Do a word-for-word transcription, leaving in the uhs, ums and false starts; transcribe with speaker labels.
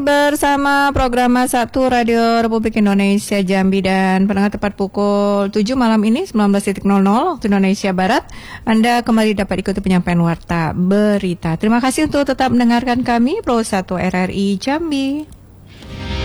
Speaker 1: Bersama program satu Radio Republik Indonesia Jambi dan pendengar tepat pukul tujuh malam ini sembilan belas nol nol waktu Indonesia Barat, Anda kembali dapat ikuti penyampaian warta berita. Terima kasih untuk tetap mendengarkan kami Pro satu R R I Jambi.